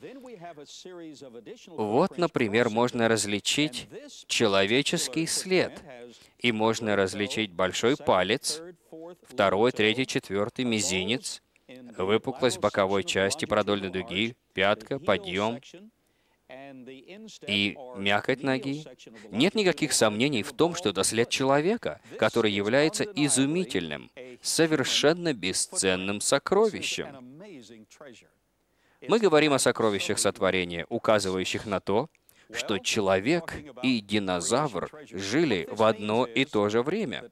Вот, например, можно различить человеческий след, и можно различить большой палец, второй, третий, четвертый, мизинец, выпуклость боковой части продольной дуги, пятка, подъем и мякоть ноги. Нет никаких сомнений в том, что это след человека, который является изумительным, совершенно бесценным сокровищем. Мы говорим о сокровищах сотворения, указывающих на то, что человек и динозавр жили в одно и то же время.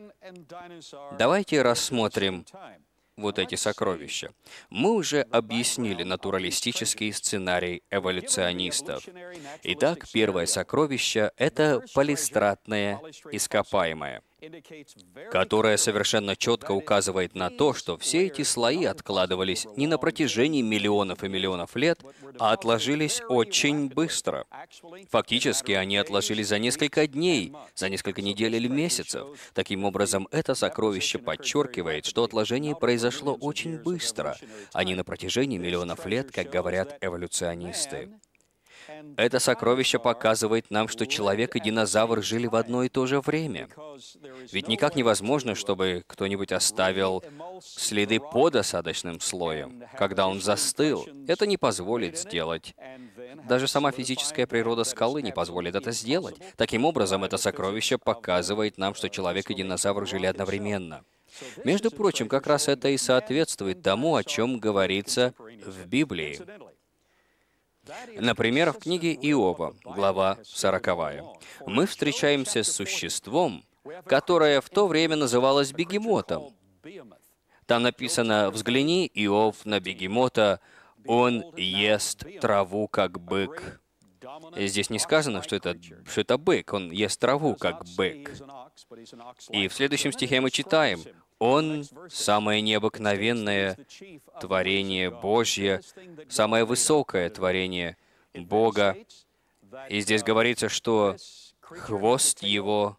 Давайте рассмотрим вот эти сокровища. Мы уже объяснили натуралистический сценарий эволюционистов. Итак, первое сокровище — это полистратное ископаемое, которое совершенно четко указывает на то, что все эти слои откладывались не на протяжении миллионов и миллионов лет, а отложились очень быстро. Фактически, они отложились за несколько дней, за несколько недель или месяцев. Таким образом, это сокровище подчеркивает, что отложение произошло очень быстро, а не на протяжении миллионов лет, как говорят эволюционисты. Это сокровище показывает нам, что человек и динозавр жили в одно и то же время. Ведь никак невозможно, чтобы кто-нибудь оставил следы под осадочным слоем, когда он застыл. Это не позволит сделать. Даже сама физическая природа скалы не позволит это сделать. Таким образом, это сокровище показывает нам, что человек и динозавр жили одновременно. Между прочим, как раз это и соответствует тому, о чем говорится в Библии. Например, в книге Иова, глава 40, мы встречаемся с существом, которое в то время называлось бегемотом. Там написано: «Взгляни, Иов, на бегемота, он ест траву, как бык». Здесь не сказано, что это бык, он ест траву, как бык. И в следующем стихе мы читаем: «Он — самое необыкновенное творение Божье, самое высокое творение Бога». И здесь говорится, что хвост его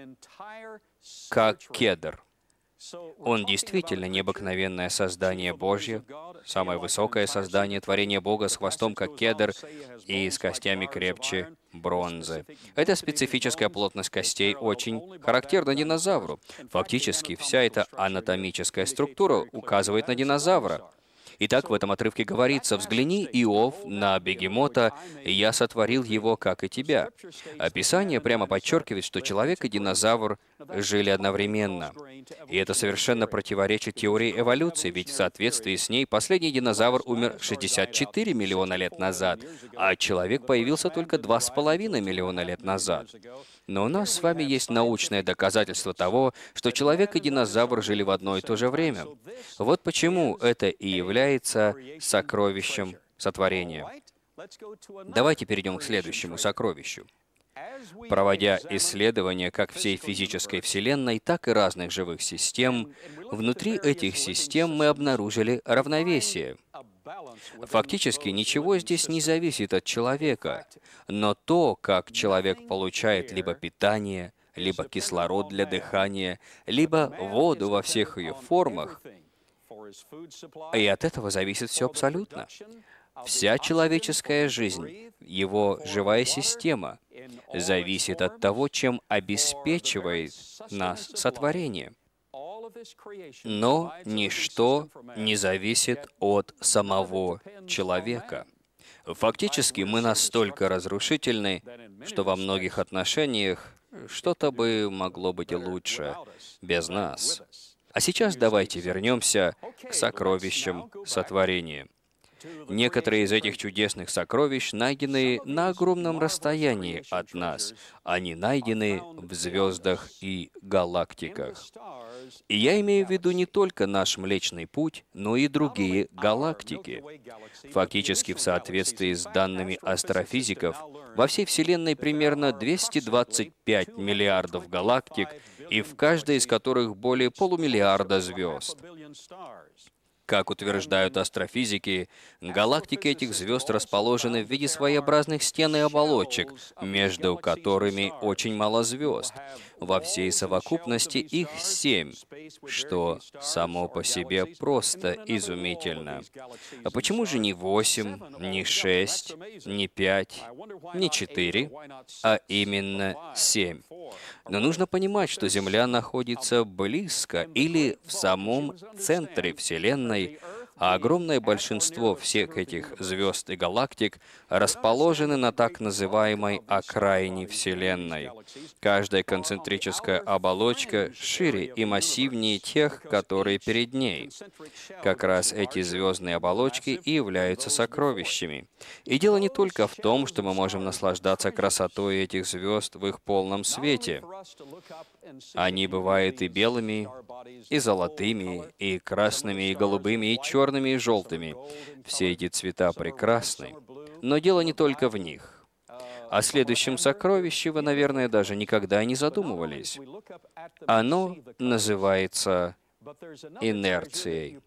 как кедр. Он действительно необыкновенное создание Божье, самое высокое создание, творение Бога с хвостом, как кедр, и с костями крепче бронзы. Эта специфическая плотность костей очень характерна динозавру. Фактически, вся эта анатомическая структура указывает на динозавра. Итак, в этом отрывке говорится: «Взгляни, Иов, на бегемота, и я сотворил его, как и тебя». Описание прямо подчеркивает, что человек и динозавр жили одновременно. И это совершенно противоречит теории эволюции, ведь в соответствии с ней последний динозавр умер 64 миллиона лет назад, а человек появился только 2,5 миллиона лет назад. Но у нас с вами есть научное доказательство того, что человек и динозавр жили в одно и то же время. Вот почему это и является сокровищем сотворения. Давайте перейдем к следующему сокровищу. Проводя исследования как всей физической Вселенной, так и разных живых систем, внутри этих систем мы обнаружили равновесие. Фактически ничего здесь не зависит от человека, но то, как человек получает либо питание, либо кислород для дыхания, либо воду во всех ее формах, и от этого зависит все абсолютно. Вся человеческая жизнь, его живая система, зависит от того, чем обеспечивает нас сотворение. Но ничто не зависит от самого человека. Фактически, мы настолько разрушительны, что во многих отношениях что-то бы могло быть лучше без нас. А сейчас давайте вернемся к сокровищам сотворения. Некоторые из этих чудесных сокровищ найдены на огромном расстоянии от нас. Они найдены в звездах и галактиках. И я имею в виду не только наш Млечный Путь, но и другие галактики. Фактически, в соответствии с данными астрофизиков, во всей Вселенной примерно 225 миллиардов галактик, и в каждой из которых более полумиллиарда звезд. Как утверждают астрофизики, галактики этих звезд расположены в виде своеобразных стен и оболочек, между которыми очень мало звезд. Во всей совокупности их 7, что само по себе просто изумительно. А почему же не 8, не 6, не 5, не 4, а именно 7? Но нужно понимать, что Земля находится близко или в самом центре Вселенной, а огромное большинство всех этих звезд и галактик расположены на так называемой окраине Вселенной. Каждая концентрическая оболочка шире и массивнее тех, которые перед ней. Как раз эти звездные оболочки и являются сокровищами. И дело не только в том, что мы можем наслаждаться красотой этих звезд в их полном свете. Они бывают и белыми, и золотыми, и красными, и голубыми, и черными, и желтыми. Все эти цвета прекрасны. Но дело не только в них. О следующем сокровище вы, наверное, даже никогда не задумывались. Оно называется инерцией.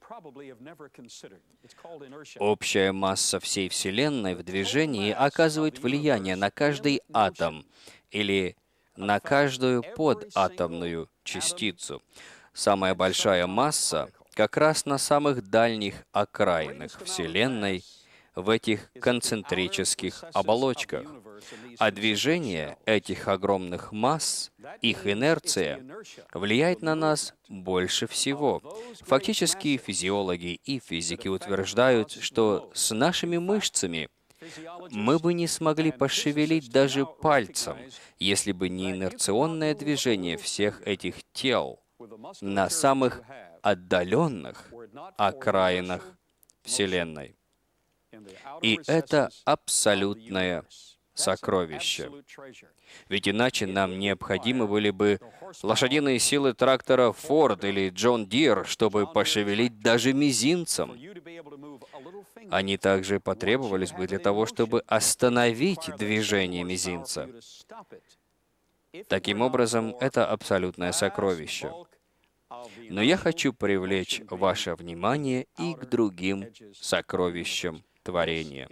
Общая масса всей Вселенной в движении оказывает влияние на каждый атом или на каждую податомную частицу. Самая большая масса как раз на самых дальних окраинах Вселенной, в этих концентрических оболочках. А движение этих огромных масс, их инерция, влияет на нас больше всего. Фактически физиологи и физики утверждают, что с нашими мышцами мы бы не смогли пошевелить даже пальцем, если бы не инерционное движение всех этих тел на самых отдаленных окраинах Вселенной. И это абсолютное сокровище. Ведь иначе нам необходимы были бы лошадиные силы трактора Ford или John Deere, чтобы пошевелить даже мизинцем. Они также потребовались бы для того, чтобы остановить движение мизинца. Таким образом, это абсолютное сокровище. Но я хочу привлечь ваше внимание и к другим сокровищам творения.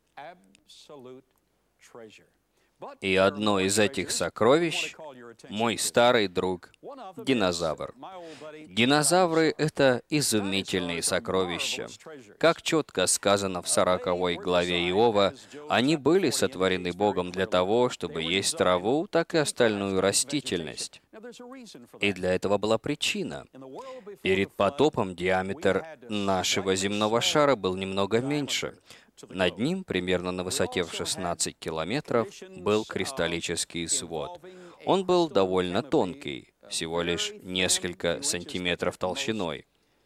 И одно из этих сокровищ — мой старый друг — динозавр. Динозавры — это изумительные сокровища. Как четко сказано в 40 главе Иова, они были сотворены Богом для того, чтобы есть траву, так и остальную растительность. И для этого была причина. Перед потопом диаметр нашего земного шара был немного меньше. Над ним, примерно на высоте в 16 километров, был кристаллический свод. Он был довольно тонкий, всего лишь несколько сантиметров толщиной.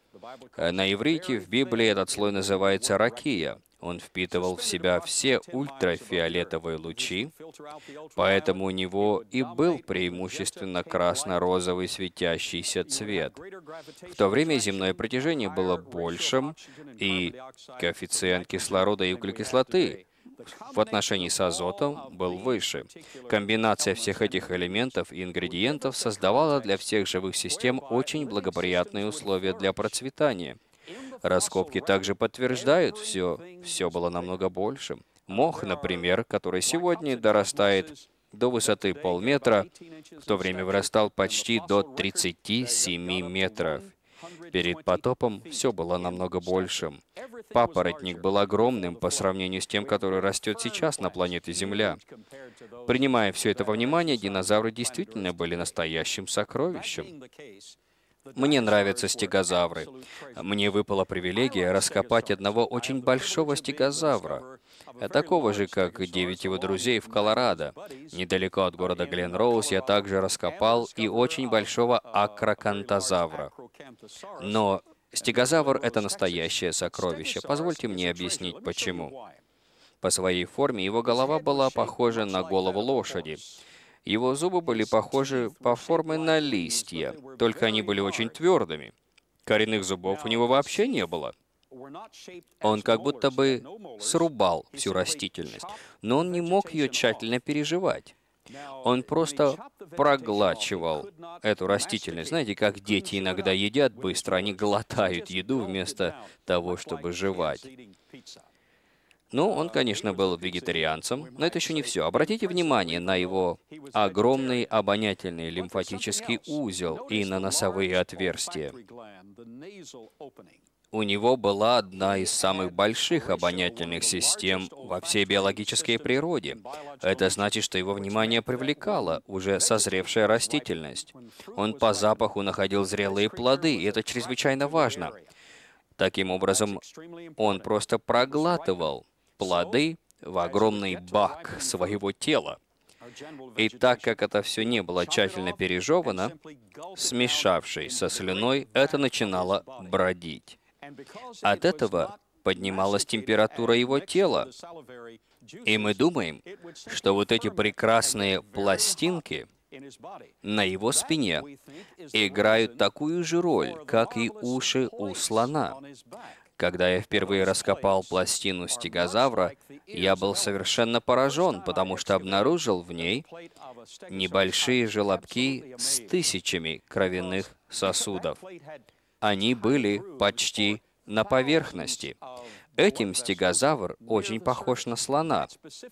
На иврите в Библии этот слой называется ракия. Он впитывал в себя все ультрафиолетовые лучи, поэтому у него и был преимущественно красно-розовый светящийся цвет. В то время земное притяжение было большим, и коэффициент кислорода и углекислоты в отношении с азотом был выше. Комбинация всех этих элементов и ингредиентов создавала для всех живых систем очень благоприятные условия для процветания. Раскопки также подтверждают, все было намного большим. Мох, например, который сегодня дорастает до высоты полметра, в то время вырастал почти до 37 метров. Перед потопом все было намного большим. Папоротник был огромным по сравнению с тем, который растет сейчас на планете Земля. Принимая все это во внимание, динозавры действительно были настоящим сокровищем. Мне нравятся стегозавры. Мне выпала привилегия раскопать одного очень большого стегозавра, такого же, как 9 его друзей в Колорадо. Недалеко от города Гленроуз я также раскопал и очень большого акрокантозавра. Но стегозавр — это настоящее сокровище. Позвольте мне объяснить, почему. По своей форме его голова была похожа на голову лошади. Его зубы были похожи по форме на листья, только они были очень твердыми. Коренных зубов у него вообще не было. Он как будто бы срубал всю растительность, но он не мог ее тщательно пережевать. Он просто проглачивал эту растительность. Знаете, как дети иногда едят быстро, они глотают еду вместо того, чтобы жевать. Ну, он, конечно, был вегетарианцем, но это еще не все. Обратите внимание на его огромный обонятельный лимфатический узел и на носовые отверстия. У него была одна из самых больших обонятельных систем во всей биологической природе. Это значит, что его внимание привлекала уже созревшая растительность. Он по запаху находил зрелые плоды, и это чрезвычайно важно. Таким образом, он просто проглатывал плоды в огромный бак своего тела. И так как это все не было тщательно пережевано, смешавшись со слюной, это начинало бродить. От этого поднималась температура его тела. И мы думаем, что вот эти прекрасные пластинки на его спине играют такую же роль, как и уши у слона. Когда я впервые раскопал пластину стегозавра, я был совершенно поражен, потому что обнаружил в ней небольшие желобки с тысячами кровяных сосудов. Они были почти на поверхности. Этим стегозавр очень похож на слона.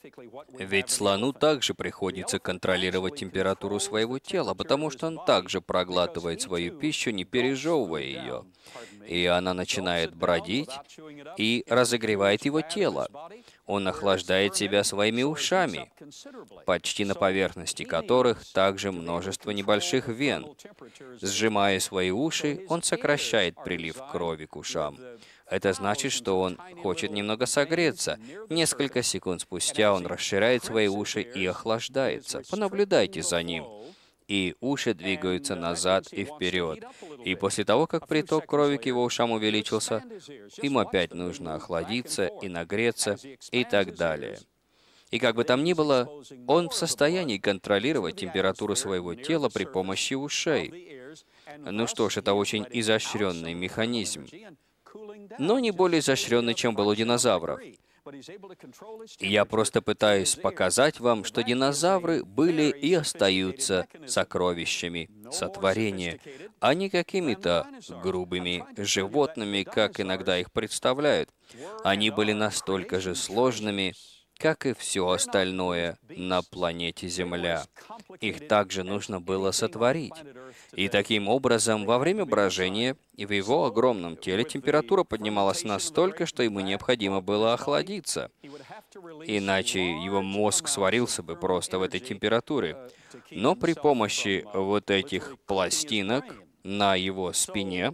Ведь слону также приходится контролировать температуру своего тела, потому что он также проглатывает свою пищу, не пережевывая ее. И она начинает бродить и разогревает его тело. Он охлаждает себя своими ушами, почти на поверхности которых также множество небольших вен. Сжимая свои уши, он сокращает прилив крови к ушам. Это значит, что он хочет немного согреться. Несколько секунд спустя он расширяет свои уши и охлаждается. Понаблюдайте за ним. И уши двигаются назад и вперед. И после того, как приток крови к его ушам увеличился, им опять нужно охладиться и нагреться и так далее. И как бы там ни было, он в состоянии контролировать температуру своего тела при помощи ушей. Ну что ж, это очень изощренный механизм, но не более изощренный, чем был у динозавров. И я просто пытаюсь показать вам, что динозавры были и остаются сокровищами сотворения, а не какими-то грубыми животными, как иногда их представляют. Они были настолько же сложными, как и все остальное на планете Земля. Их также нужно было сотворить. И таким образом, во время брожения и в его огромном теле температура поднималась настолько, что ему необходимо было охладиться. Иначе его мозг сварился бы просто в этой температуре. Но при помощи вот этих пластинок на его спине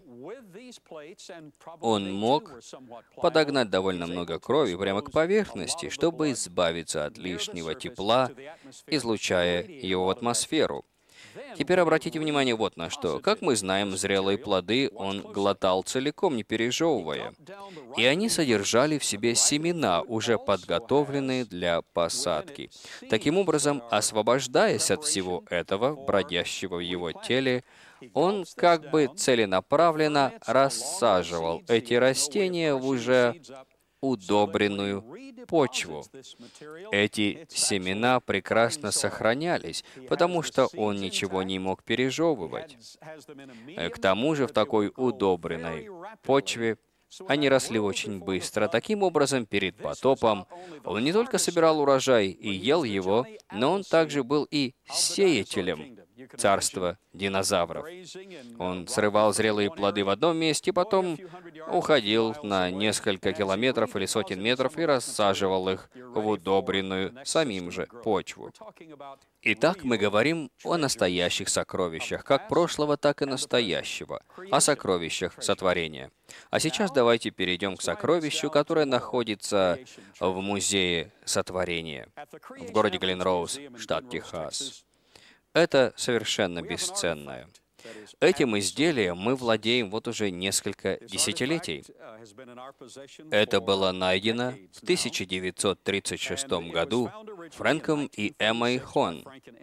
он мог подогнать довольно много крови прямо к поверхности, чтобы избавиться от лишнего тепла, излучая его в атмосферу. Теперь обратите внимание вот на что. Как мы знаем, зрелые плоды он глотал целиком, не пережевывая. И они содержали в себе семена, уже подготовленные для посадки. Таким образом, освобождаясь от всего этого, бродящего в его теле, он как бы целенаправленно рассаживал эти растения в уже удобренную почву. Эти семена прекрасно сохранялись, потому что он ничего не мог пережевывать. К тому же в такой удобренной почве они росли очень быстро. Таким образом, перед потопом он не только собирал урожай и ел его, но он также был и сеятелем царства динозавров. Он срывал зрелые плоды в одном месте, потом уходил на несколько километров или сотен метров и рассаживал их в удобренную самим же почву. Итак, мы говорим о настоящих сокровищах, как прошлого, так и настоящего, о сокровищах сотворения. А сейчас давайте перейдем к сокровищу, которое находится в Музее сотворения в городе Глен-Роуз, штат Техас. Это совершенно бесценное. Этим изделием мы владеем вот уже несколько десятилетий. Это было найдено в 1936 году Фрэнком и Эммой Хон.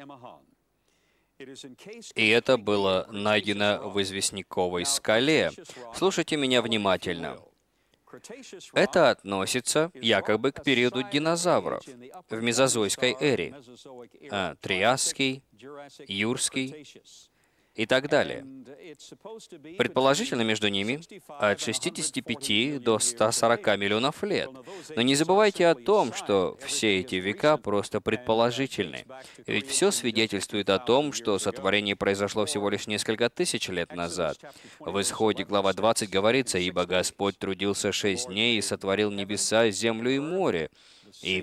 И это было найдено в известняковой скале. Слушайте меня внимательно. Это относится якобы к периоду динозавров в мезозойской эре, Триасский, Юрский и так далее. Предположительно, между ними от 65 до 140 миллионов лет. Но не забывайте о том, что все эти века просто предположительны. Ведь все свидетельствует о том, что сотворение произошло всего лишь несколько тысяч лет назад. В Исходе, глава 20, говорится: «Ибо Господь трудился 6 дней и сотворил небеса, землю и море, и